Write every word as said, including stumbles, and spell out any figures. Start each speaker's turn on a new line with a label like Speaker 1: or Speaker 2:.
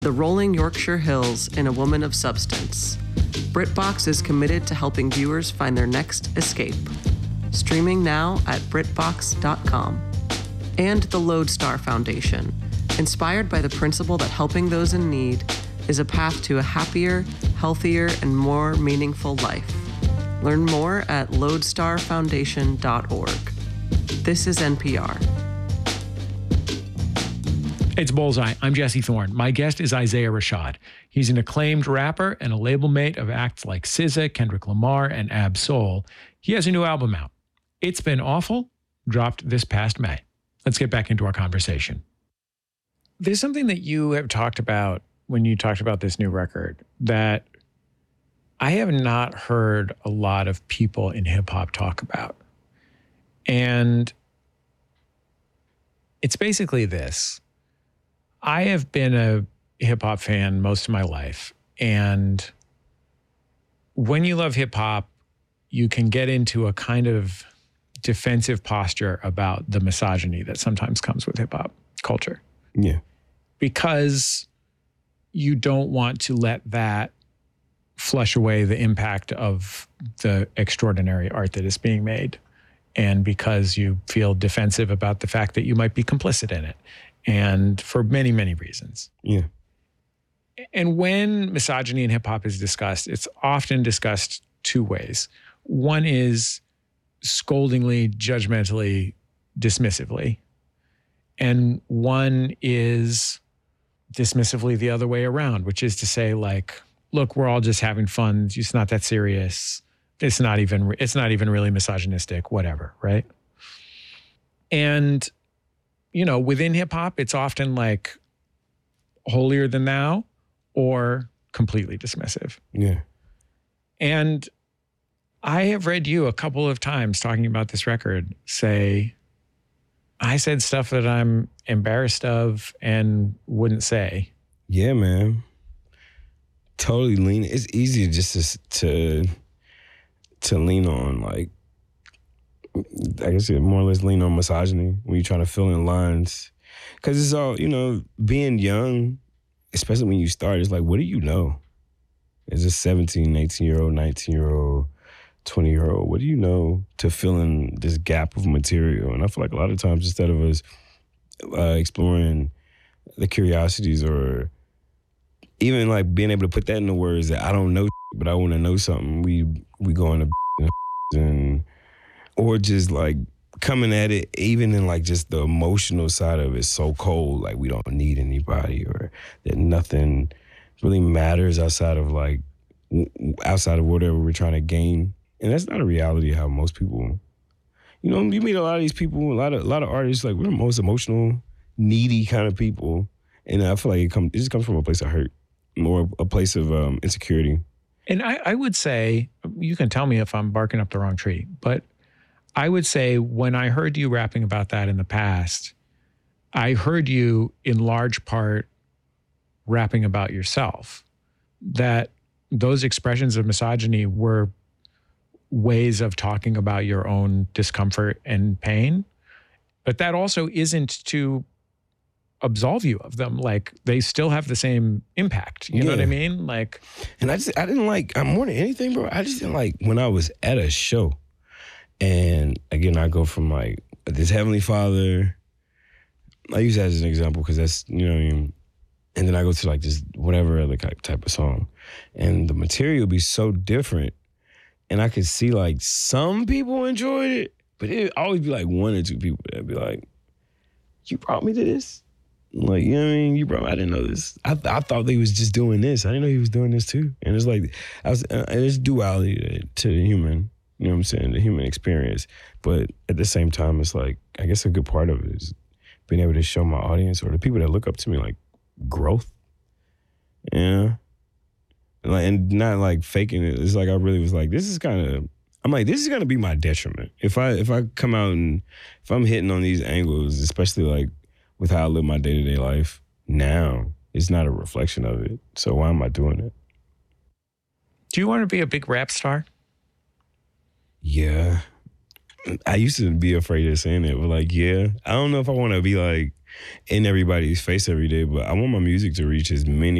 Speaker 1: The Rolling Yorkshire Hills in A Woman of Substance. BritBox is committed to helping viewers find their next escape. Streaming now at britbox dot com. And the Lodestar Foundation, inspired by the principle that helping those in need is a path to a happier, healthier, and more meaningful life. Learn more at lodestar foundation dot org. This is N P R.
Speaker 2: It's Bullseye. I'm Jesse Thorne. My guest is Isaiah Rashad. He's an acclaimed rapper and a label mate of acts like S Z A, Kendrick Lamar, and Ab-Soul. He has a new album out. It's Been Awful, dropped this past May. Let's get back into our conversation. There's something that you have talked about when you talked about this new record that I have not heard a lot of people in hip hop talk about. And it's basically this. I have been a hip hop fan most of my life. And when you love hip hop, you can get into a kind of defensive posture about the misogyny that sometimes comes with hip hop culture.
Speaker 3: Yeah.
Speaker 2: Because you don't want to let that flush away the impact of the extraordinary art that is being made. And because you feel defensive about the fact that you might be complicit in it. And for many, many reasons.
Speaker 3: Yeah.
Speaker 2: And when misogyny in hip hop is discussed, it's often discussed two ways. One is scoldingly, judgmentally, dismissively. And one is dismissively the other way around, which is to say, like, look, we're all just having fun. It's not that serious. It's not even, it's not even really misogynistic, whatever, right? And, you know, within hip hop, it's often like holier than thou or completely dismissive.
Speaker 3: Yeah.
Speaker 2: And I have read you a couple of times talking about this record say, I said stuff that I'm embarrassed of and wouldn't say.
Speaker 3: Yeah, man. Totally lean. It's easy just to to, to lean on, like, I guess it more or less lean on misogyny when you're trying to fill in lines. Because it's all, you know, being young, especially when you start, it's like, what do you know? As a seventeen, eighteen-year-old, nineteen-year-old, twenty-year-old, what do you know to fill in this gap of material? And I feel like a lot of times, instead of us uh, exploring the curiosities or even like being able to put that into words that I don't know, but I want to know something, we we go into and or just like coming at it, even in like just the emotional side of it, so cold, like we don't need anybody or that nothing really matters outside of like, outside of whatever we're trying to gain. And that's not a reality how most people, you know, you meet a lot of these people, a lot of a lot of artists, like we're the most emotional, needy kind of people. And I feel like it, come, it just comes from a place of hurt, more a place of um, insecurity.
Speaker 2: And I, I would say, you can tell me if I'm barking up the wrong tree, but I would say when I heard you rapping about that in the past, I heard you in large part rapping about yourself, that those expressions of misogyny were ways of talking about your own discomfort and pain. But that also isn't to absolve you of them. Like, they still have the same impact. You yeah. know what I mean? Like,
Speaker 3: and I just, I didn't like, I'm more than anything, bro, I just didn't like when I was at a show. And again, I go from like this Heavenly Father, I use that as an example because that's, you know what I mean? And then I go to like this whatever other type of song. And the material be so different. And I could see like some people enjoyed it, but it always be like one or two people that'd be like, you brought me to this? Like, you know what I mean? You brought me, I didn't know this. I, I thought they was just doing this. I didn't know he was doing this too. And it's like, I was, and it's duality to, to the human, you know what I'm saying, the human experience. But at the same time, it's like, I guess a good part of it is being able to show my audience or the people that look up to me like growth. Yeah. And, like, and not like faking it. It's like I really was like, this is kind of, I'm like, this is gonna be my detriment. If I if I come out and if I'm hitting on these angles, especially like with how I live my day-to-day life now, it's not a reflection of it. So why am I doing it?
Speaker 2: Do you want to be a big rap star?
Speaker 3: Yeah. I used to be afraid of saying it, but like, yeah, I don't know if I want to be like in everybody's face every day, but I want my music to reach as many